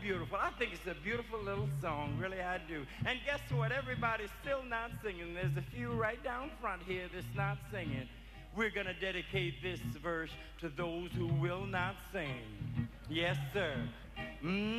beautiful. I think it's a beautiful little song, really I do. And guess what? Everybody's still not singing. There's a few right down front here that's not singing. We're going to dedicate this verse to those who will not sing. Yes, sir.